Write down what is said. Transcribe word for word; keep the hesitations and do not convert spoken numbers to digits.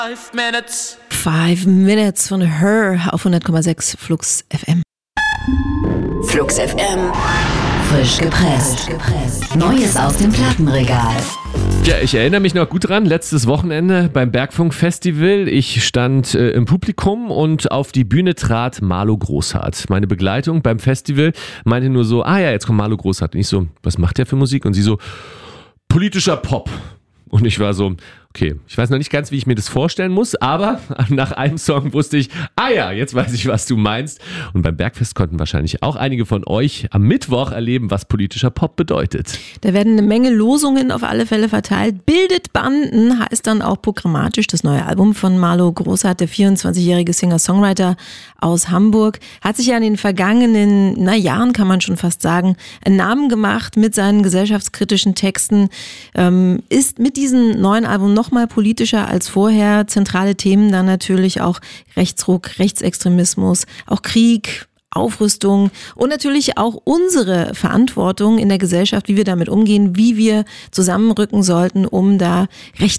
Five Minutes. Five Minutes von Her auf hundert Komma sechs Flux F M. Flux F M. Frisch gepresst. Neues aus dem Plattenregal. Ja, ich erinnere mich noch gut dran, letztes Wochenende beim Bergfunk-Festival. Ich stand äh, im Publikum und auf die Bühne trat Marlo Großhardt. Meine Begleitung beim Festival meinte nur so, ah ja, jetzt kommt Marlo Großhardt. Und ich so, was macht der für Musik? Und sie so, politischer Pop. Und ich war so, okay, ich weiß noch nicht ganz, wie ich mir das vorstellen muss, aber nach einem Song wusste ich, ah ja, jetzt weiß ich, was du meinst. Und beim Bergfest konnten wahrscheinlich auch einige von euch am Mittwoch erleben, was politischer Pop bedeutet. Da werden eine Menge Losungen auf alle Fälle verteilt. Bildet Banden heißt dann auch programmatisch das neue Album von Marlo Großhardt, der vierundzwanzigjährige Singer-Songwriter aus Hamburg. Hat sich ja in den vergangenen na, Jahren, kann man schon fast sagen, einen Namen gemacht mit seinen gesellschaftskritischen Texten. Ähm, ist mit diesem neuen Album noch mal politischer als vorher. Zentrale Themen dann natürlich auch Rechtsruck, Rechtsextremismus, auch Krieg, Aufrüstung und natürlich auch unsere Verantwortung in der Gesellschaft, wie wir damit umgehen, wie wir zusammenrücken sollten, um da Recht